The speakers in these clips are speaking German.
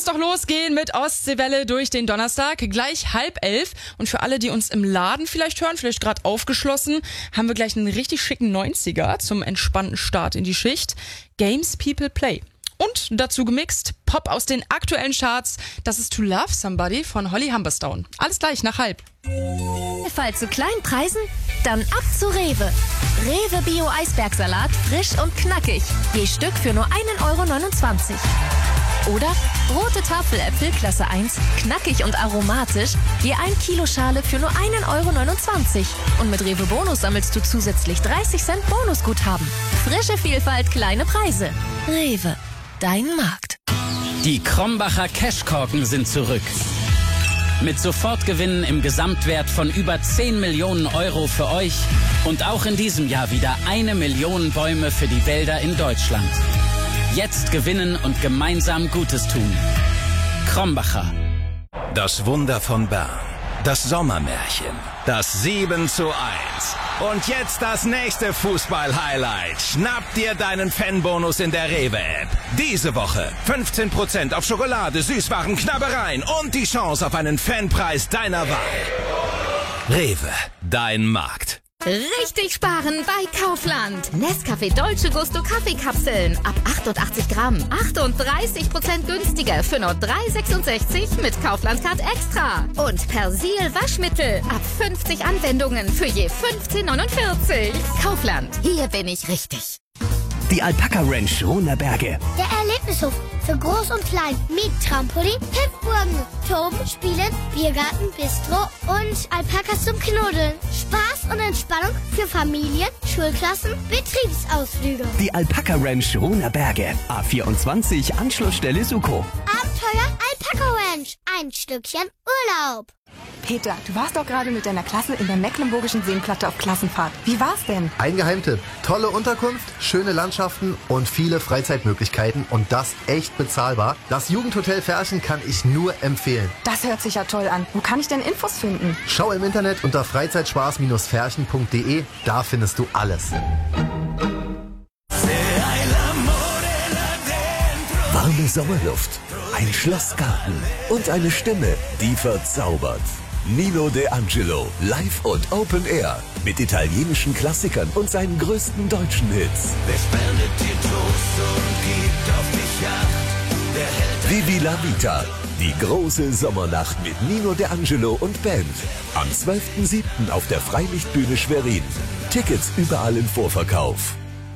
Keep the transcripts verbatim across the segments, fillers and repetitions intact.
doch losgehen mit Ostseewelle durch den Donnerstag, gleich halb elf. Und für alle, die uns im Laden vielleicht hören, vielleicht gerade aufgeschlossen, haben wir gleich einen richtig schicken neunziger zum entspannten Start in die Schicht. Games People Play. Und dazu gemixt Pop aus den aktuellen Charts. Das ist To Love Somebody von Holly Humberstone. Alles gleich nach halb. Fall zu kleinen Preisen? Dann ab zu Rewe. Rewe Bio Eisbergsalat, frisch und knackig. Je Stück für nur einen Euro neunundzwanzig. Oder rote Tafeläpfel Klasse eins, knackig und aromatisch, je ein Kilo Schale für nur einen Euro neunundzwanzig. Und mit Rewe Bonus sammelst du zusätzlich dreißig Cent Bonusguthaben. Frische Vielfalt, kleine Preise. Rewe, dein Markt. Die Krombacher Cashkorken sind zurück. Mit Sofortgewinnen im Gesamtwert von über zehn Millionen Euro für euch und auch in diesem Jahr wieder eine Million Bäume für die Wälder in Deutschland. Jetzt gewinnen und gemeinsam Gutes tun. Krombacher. Das Wunder von Bern. Das Sommermärchen. Das sieben zu eins. Und jetzt das nächste Fußball-Highlight. Schnapp dir deinen Fanbonus in der Rewe-App. Diese Woche fünfzehn Prozent auf Schokolade, Süßwaren, Knabbereien und die Chance auf einen Fanpreis deiner Wahl. Rewe, dein Markt. Richtig sparen bei Kaufland. Nescafé Dolce Gusto Kaffeekapseln ab achtundachtzig Gramm. achtunddreißig Prozent günstiger für nur drei sechsundsechzig mit Kaufland Card Extra. Und Persil Waschmittel ab fünfzig Anwendungen für je fünfzehn neunundvierzig. Kaufland, hier bin ich richtig. Die Alpaka Ranch Runerberge. Der Erlebnishof für Groß und Klein mit Trampolin, Hüpfburgen, Toben, Spielen, Biergarten, Bistro und Alpakas zum Knuddeln. Spaß und Entspannung für Familien, Schulklassen, Betriebsausflüge. Die Alpaka Ranch Runerberge. A vierundzwanzig, Anschlussstelle Suko. Abenteuer Alpaka Ranch. Ein Stückchen Urlaub. Peter, du warst doch gerade mit deiner Klasse in der Mecklenburgischen Seenplatte auf Klassenfahrt. Wie war's denn? Ein Geheimtipp. Tolle Unterkunft, schöne Landschaften und viele Freizeitmöglichkeiten und das echt bezahlbar. Das Jugendhotel Ferchen kann ich nur empfehlen. Das hört sich ja toll an. Wo kann ich denn Infos finden? Schau im Internet unter freizeitspaß Ferchen punkt de. Da findest du alles. Warme Sommerluft, ein Schlossgarten und eine Stimme, die verzaubert. Nino De Angelo, live und Open Air, mit italienischen Klassikern und seinen größten deutschen Hits. Wer spendet dir Trost und gibt auf dich Acht? Vivi la Vita, die große Sommernacht mit Nino De Angelo und Band. Am zwölften siebten auf der Freilichtbühne Schwerin. Tickets überall im Vorverkauf.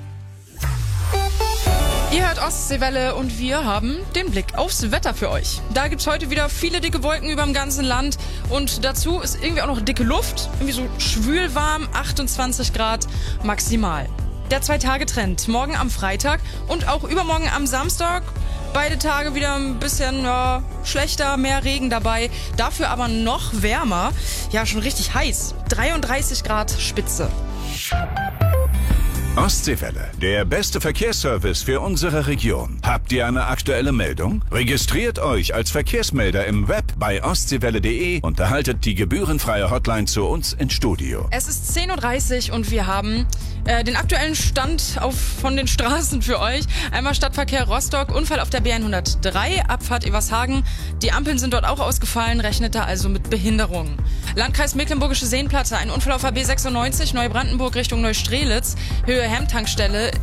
Ihr hört Ostseewelle und wir haben den Blick aufs Wetter für euch. Da gibt's heute wieder viele dicke Wolken über dem ganzen Land und dazu ist irgendwie auch noch dicke Luft, irgendwie so schwül warm, achtundzwanzig Grad maximal. Der Zwei-Tage-Trend, morgen am Freitag und auch übermorgen am Samstag. Beide Tage wieder ein bisschen ja, schlechter, mehr Regen dabei, dafür aber noch wärmer. Ja, schon richtig heiß, dreiunddreißig Grad Spitze. Ostseewelle, der beste Verkehrsservice für unsere Region. Habt ihr eine aktuelle Meldung? Registriert euch als Verkehrsmelder im Web bei ostseewelle punkt de und erhaltet die gebührenfreie Hotline zu uns ins Studio. Es ist zehn Uhr dreißig und wir haben äh, den aktuellen Stand auf, von den Straßen für euch. Einmal Stadtverkehr Rostock, Unfall auf der B hundertdrei, Abfahrt Evershagen. Die Ampeln sind dort auch ausgefallen, rechnet da also mit Behinderungen. Landkreis Mecklenburgische Seenplatte, ein Unfall auf der B sechsundneunzig, Neubrandenburg Richtung Neustrelitz, Höhe Hemd-Tankstelle.